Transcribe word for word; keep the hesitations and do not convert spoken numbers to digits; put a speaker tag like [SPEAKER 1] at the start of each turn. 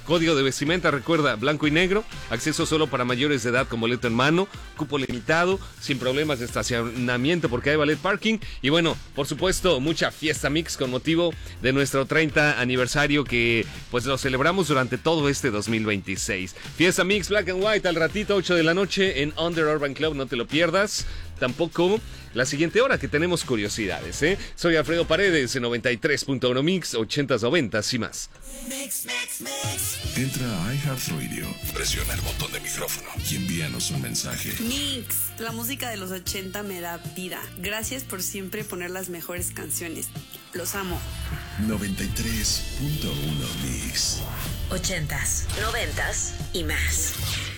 [SPEAKER 1] Código de vestimenta, recuerda, blanco y negro, acceso solo para mayores de edad con boleto en mano, cupo limitado, sin problemas de estacionamiento porque hay valet parking. Y bueno, por supuesto, mucha fiesta mix con motivo de nuestro treinta aniversario que pues lo celebramos durante todo este dos mil veintiséis. Fiesta mix Black and White al ratito, ocho de la noche en Under Urban Club, no te lo pierdas. Tampoco la siguiente hora que tenemos curiosidades, ¿eh? Soy Alfredo Paredes en noventa y tres punto uno Mix, ochentas, noventas y más.
[SPEAKER 2] Mix, mix, mix. Entra a iHeartRadio, presiona el botón de micrófono y envíanos un mensaje.
[SPEAKER 3] Mix, la música de los ochenta me da vida. Gracias por siempre poner las mejores canciones. Los amo.
[SPEAKER 2] noventa y tres punto uno Mix.
[SPEAKER 4] Ochentas, noventas y más.